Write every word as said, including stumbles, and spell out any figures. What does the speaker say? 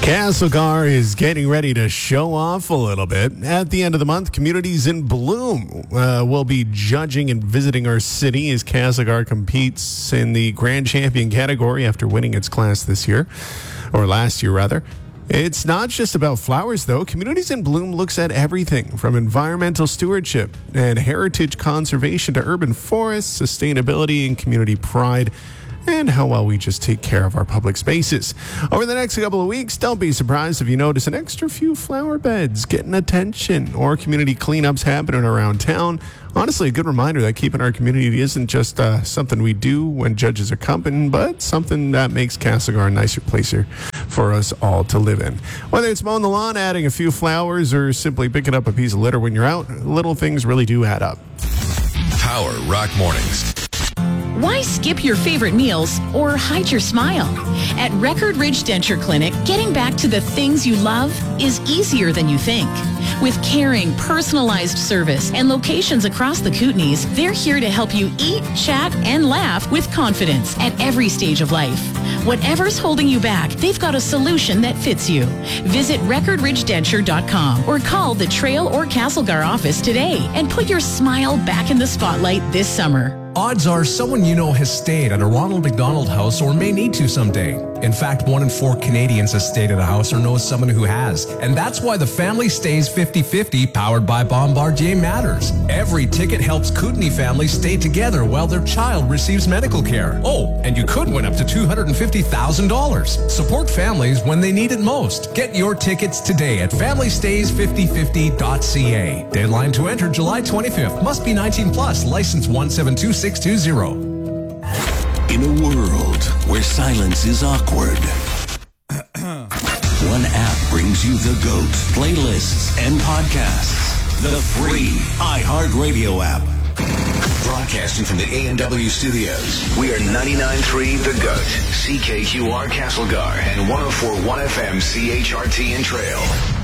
Castlegar is getting ready to show off a little bit. At the end of the month, Communities in Bloom uh, will be judging and visiting our city as Castlegar competes in the Grand Champion category after winning its class this year, or last year rather. It's not just about flowers, though. Communities in Bloom looks at everything from environmental stewardship and heritage conservation to urban forests, sustainability, and community pride, and how well we just take care of our public spaces. Over the next couple of weeks, don't be surprised if you notice an extra few flower beds getting attention or community cleanups happening around town. Honestly, a good reminder that keeping our community isn't just uh, something we do when judges are comping, but something that makes Castlegar a nicer place for us all to live in. Whether it's mowing the lawn, adding a few flowers, or simply picking up a piece of litter when you're out, little things really do add up. Power Rock Mornings. Why skip your favorite meals or hide your smile? At Record Ridge Denture Clinic, getting back to the things you love is easier than you think. With caring, personalized service and locations across the Kootenays, they're here to help you eat, chat, and laugh with confidence at every stage of life. Whatever's holding you back, they've got a solution that fits you. Visit record ridge denture dot com or call the Trail or Castlegar office today and put your smile back in the spotlight this summer. Odds are someone you know has stayed at a Ronald McDonald House or may need to someday. In fact, one in four Canadians has stayed at a house or knows someone who has. And that's why the Family Stays fifty fifty powered by Bombardier matters. Every ticket helps Kootenay families stay together while their child receives medical care. Oh, and you could win up to two hundred fifty thousand dollars. Support families when they need it most. Get your tickets today at family stays fifty fifty dot c a. Deadline to enter July twenty-fifth. Must be nineteen plus. License one seven two six two zero. In a world where silence is awkward, one app brings you the GOAT, playlists, and podcasts. The free iHeartRadio app. Broadcasting from the A and W studios, we are ninety-nine point three The GOAT, C K Q R Castlegar, and one oh four point one F M C H R T in Trail.